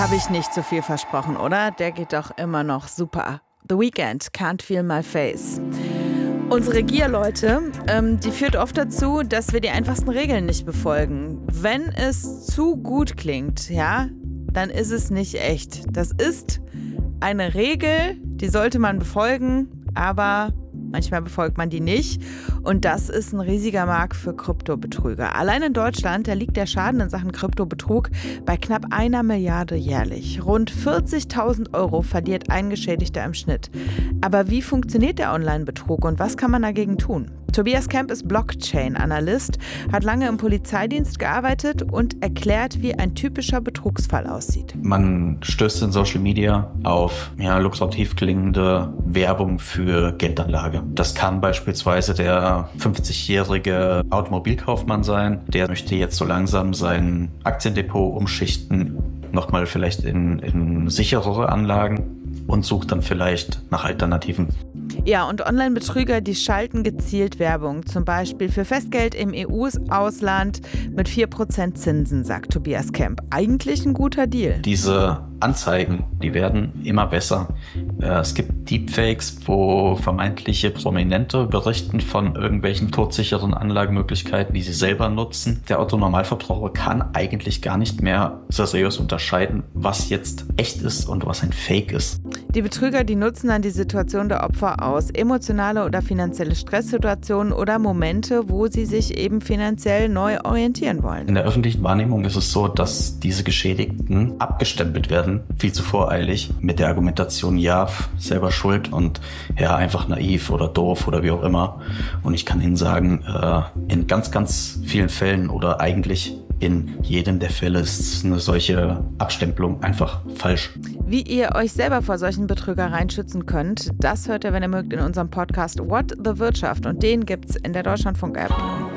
Habe ich nicht zu viel versprochen, oder? Der geht doch immer noch super. The Weeknd, Can't Feel My Face. Unsere Gier, Leute, die führt oft dazu, dass wir die einfachsten Regeln nicht befolgen. Wenn es zu gut klingt, ja, dann ist es nicht echt. Das ist eine Regel, die sollte man befolgen, aber manchmal befolgt man die nicht. Und das ist ein riesiger Markt für Kryptobetrüger. Allein in Deutschland, da liegt der Schaden in Sachen Kryptobetrug bei knapp 1 Milliarde jährlich. Rund 40.000 Euro verliert ein Geschädigter im Schnitt. Aber wie funktioniert der Online-Betrug und was kann man dagegen tun? Tobias Kemp ist Blockchain-Analyst, hat lange im Polizeidienst gearbeitet und erklärt, wie ein typischer Betrugsfall aussieht. Man stößt in Social Media auf lukrativ klingende Werbung für Geldanlage. Das kann beispielsweise der 50-jährige Automobilkaufmann sein, der möchte jetzt so langsam sein Aktiendepot umschichten, nochmal vielleicht in sicherere Anlagen und sucht dann vielleicht nach Alternativen. Ja, und Online-Betrüger, die schalten gezielt Werbung, zum Beispiel für Festgeld im EU-Ausland mit 4% Zinsen, sagt Tobias Kemp. Eigentlich ein guter Deal. Diese Anzeigen, die werden immer besser. Es gibt Deepfakes, wo vermeintliche Prominente berichten von irgendwelchen todsicheren Anlagemöglichkeiten, die sie selber nutzen. Der Otto-Normalverbraucher kann eigentlich gar nicht mehr seriös unterscheiden, was jetzt echt ist und was ein Fake ist. Die Betrüger, die nutzen dann die Situation der Opfer aus, emotionale oder finanzielle Stresssituationen oder Momente, wo sie sich eben finanziell neu orientieren wollen. In der öffentlichen Wahrnehmung ist es so, dass diese Geschädigten abgestempelt werden, viel zu voreilig, mit der Argumentation, ja, selber schuld und ja, einfach naiv oder doof oder wie auch immer. Und ich kann Ihnen sagen, in ganz, ganz vielen Fällen oder eigentlich in jedem der Fälle ist eine solche Abstempelung einfach falsch. Wie ihr euch selber vor solchen Betrügereien schützen könnt, das hört ihr, wenn ihr mögt, in unserem Podcast What the Wirtschaft. Und den gibt's in der Deutschlandfunk-App.